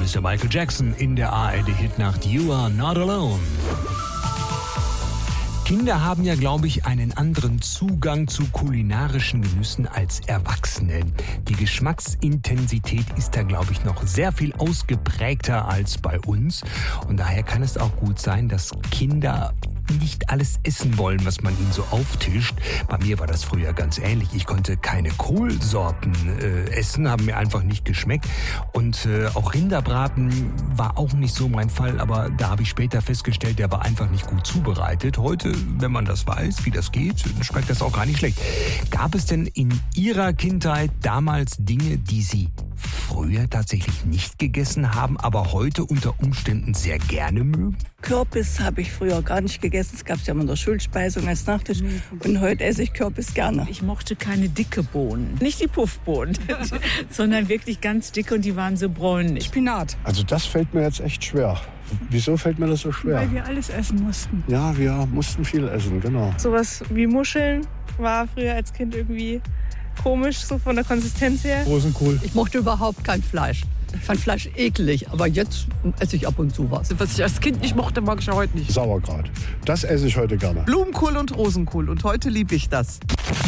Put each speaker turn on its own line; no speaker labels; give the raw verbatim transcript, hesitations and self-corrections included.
ist der Michael Jackson in der A R D-Hitnacht You Are Not Alone. Kinder haben ja, glaube ich, einen anderen Zugang zu kulinarischen Genüssen als Erwachsene. Die Geschmacksintensität ist da, glaube ich, noch sehr viel ausgeprägter als bei uns. Und daher kann es auch gut sein, dass Kinder nicht alles essen wollen, was man ihnen so auftischt. Bei mir war das früher ganz ähnlich. Ich konnte keine Kohlsorten äh, essen, haben mir einfach nicht geschmeckt. Und äh, auch Rinderbraten war auch nicht so mein Fall, aber da habe ich später festgestellt, der war einfach nicht gut zubereitet. Heute, wenn man das weiß, wie das geht, schmeckt das auch gar nicht schlecht. Gab es denn in Ihrer Kindheit damals Dinge, die Sie früher tatsächlich nicht gegessen haben, aber heute unter Umständen sehr gerne mögen?
Kürbis habe ich früher gar nicht gegessen. Es gab es ja immer in der Schulspeisung als Nachtisch. Und heute esse ich Kürbis gerne.
Ich mochte keine dicke Bohnen. Nicht die Puffbohnen, sondern wirklich ganz dicke und die waren so bräunlich.
Spinat.
Also das fällt mir jetzt echt schwer. Wieso fällt mir das so schwer?
Weil wir alles essen mussten.
Ja, wir mussten viel essen, genau.
Sowas wie Muscheln war früher als Kind irgendwie komisch, so von der Konsistenz her.
Rosenkohl.
Ich mochte überhaupt kein Fleisch. Ich fand Fleisch eklig, aber jetzt esse ich ab und zu was.
Was ich als Kind nicht mochte, mag ich heute nicht.
Sauerkraut. Das esse ich heute gerne.
Blumenkohl und Rosenkohl und heute liebe ich das.